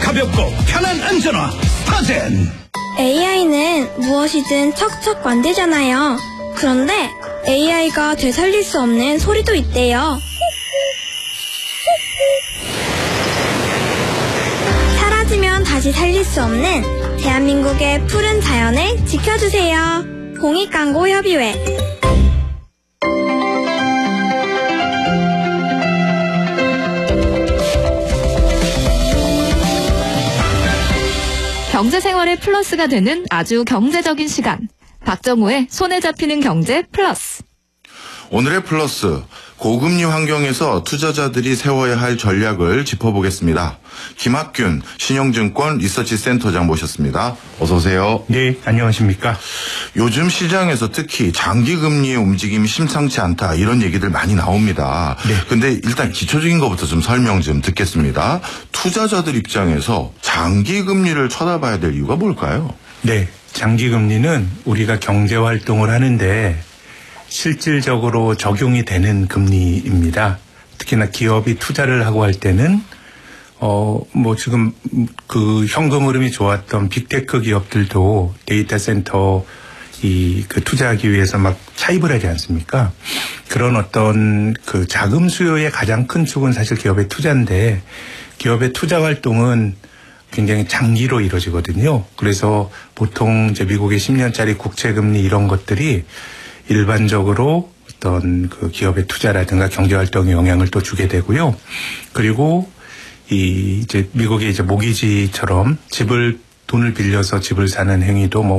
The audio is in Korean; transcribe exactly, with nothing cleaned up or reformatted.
가볍고 편한 안전화 스타젠. 에이아이는 무엇이든 척척 만들잖아요. 그런데 에이아이가 되살릴 수 없는 소리도 있대요. 사라지면 다시 살릴 수 없는 대한민국의 푸른 자연을 지켜주세요. 공익광고협의회. 경제생활의 플러스가 되는 아주 경제적인 시간. 박정우의 손에 잡히는 경제 플러스. 오늘의 플러스, 고금리 환경에서 투자자들이 세워야 할 전략을 짚어보겠습니다. 김학균 신영증권 리서치센터장 모셨습니다. 어서 오세요. 네, 안녕하십니까. 요즘 시장에서 특히 장기금리의 움직임이 심상치 않다, 이런 얘기들 많이 나옵니다. 네. 근데 일단 기초적인 것부터 좀 설명 좀 듣겠습니다. 투자자들 입장에서 장기금리를 쳐다봐야 될 이유가 뭘까요? 네, 장기금리는 우리가 경제활동을 하는데 실질적으로 적용이 되는 금리입니다. 특히나 기업이 투자를 하고 할 때는 어, 뭐 지금 그 현금 흐름이 좋았던 빅테크 기업들도 데이터 센터 이 그 투자하기 위해서 막 차입을 하지 않습니까? 그런 어떤 그 자금 수요의 가장 큰 축은 사실 기업의 투자인데, 기업의 투자 활동은 굉장히 장기로 이루어지거든요. 그래서 보통 이제 미국의 십 년짜리 국채 금리 이런 것들이 일반적으로 어떤 그 기업의 투자라든가 경제 활동에 영향을 또 주게 되고요. 그리고 이 이제 미국의 이제 모기지처럼 집을 돈을 빌려서 집을 사는 행위도 뭐